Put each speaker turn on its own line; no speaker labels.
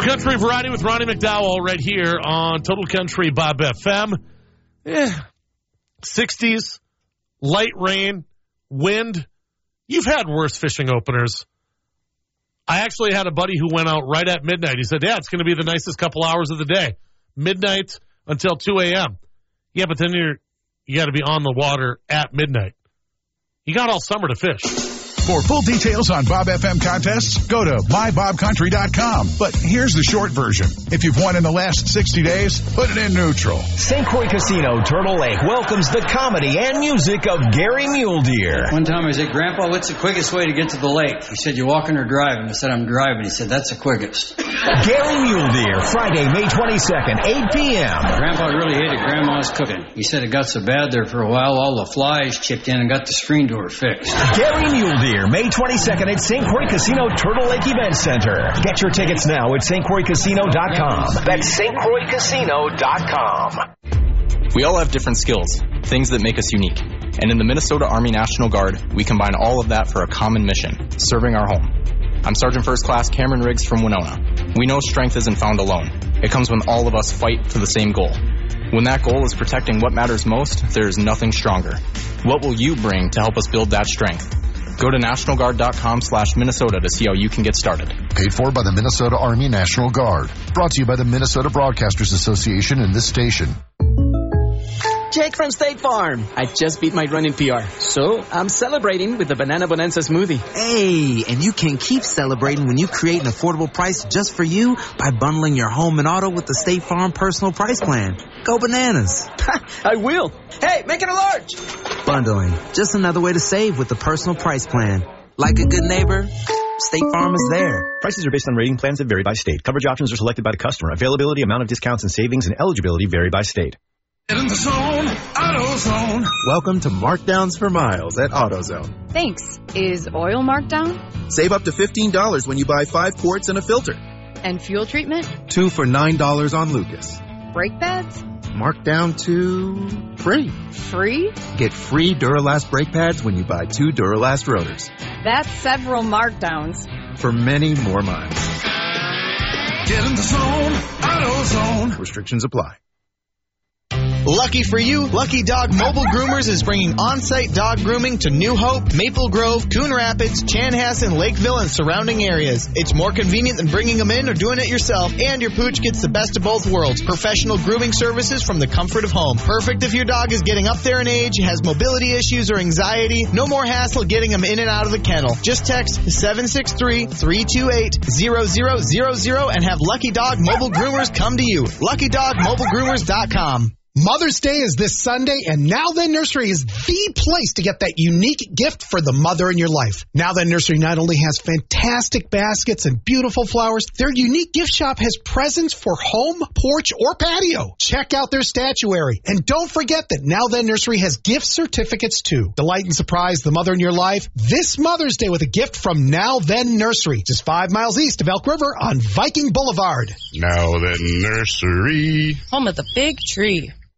Your Country Variety with Ronnie McDowell right here on Total Country Bob FM. 60s, light rain, wind. You've had worse fishing openers. I actually had a buddy who went out right at midnight. He said, it's going to be the nicest couple hours of the day. Midnight until 2 a.m. Yeah, but then you got to be on the water at midnight. You got all summer to fish.
For full details on Bob FM contests, go to mybobcountry.com. But here's the short version. If you've won in the last 60 days, put it in neutral.
St. Croix Casino, Turtle Lake welcomes the comedy and music of Gary Mule Deer.
One time I said, Grandpa, what's the quickest way to get to the lake? He said, you walking or driving? I said, I'm driving. He said, that's the quickest.
Gary Mule Deer, Friday, May 22nd, 8 p.m.
Grandpa really hated Grandma's cooking. He said it got so bad there for a while, all the flies chipped in and got the screen door fixed.
Gary Mule Deer, May 22nd at St. Croix Casino Turtle Lake Event Center. Get your tickets now at stcroixcasino.com. That's stcroixcasino.com.
We all have different skills, things that make us unique. And in the Minnesota Army National Guard, we combine all of that for a common mission, serving our home. I'm Sergeant First Class Cameron Riggs from Winona. We know strength isn't found alone. It comes when all of us fight for the same goal. When that goal is protecting what matters most, there is nothing stronger. What will you bring to help us build that strength? Go to NationalGuard.com/Minnesota to see how you can get started.
Paid for by the Minnesota Army National Guard. Brought to you by the Minnesota Broadcasters Association and this station.
Jake from State Farm. I just beat my running PR, so I'm celebrating with the Banana Bonanza smoothie.
Hey, and you can keep celebrating when you create an affordable price just for you by bundling your home and auto with the State Farm Personal Price Plan. Go bananas.
I will. Hey, make it a large.
Bundling. Just another way to save with the Personal Price Plan. Like a good neighbor, State Farm is there.
Prices are based on rating plans that vary by state. Coverage options are selected by the customer. Availability, amount of discounts and savings, and eligibility vary by state.
In the zone, AutoZone.
Welcome to Markdowns for Miles at AutoZone.
Thanks. Is oil marked down?
Save up to $15 when you buy 5 quarts and a filter.
And fuel treatment?
2 for $9 on Lucas.
Brake pads?
Marked down to free.
Free?
Get free Duralast brake pads when you buy 2 Duralast rotors.
That's several markdowns.
For many more miles.
Get in the zone, AutoZone.
Restrictions apply.
Lucky for you, Lucky Dog Mobile Groomers is bringing on-site dog grooming to New Hope, Maple Grove, Coon Rapids, Chanhassen, Lakeville, and surrounding areas. It's more convenient than bringing them in or doing it yourself, and your pooch gets the best of both worlds. Professional grooming services from the comfort of home. Perfect if your dog is getting up there in age, has mobility issues or anxiety. No more hassle getting them in and out of the kennel. Just text 763-328-0000 and have Lucky Dog Mobile Groomers come to you. LuckyDogMobileGroomers.com.
Mother's Day is this Sunday, and Now Then Nursery is the place to get that unique gift for the mother in your life. Now Then Nursery not only has fantastic baskets and beautiful flowers, their unique gift shop has presents for home, porch, or patio. Check out their statuary. And don't forget that Now Then Nursery has gift certificates, too. Delight and surprise the mother in your life this Mother's Day with a gift from Now Then Nursery, just 5 miles east of Elk River on Viking Boulevard.
Now Then Nursery.
Home of the big tree.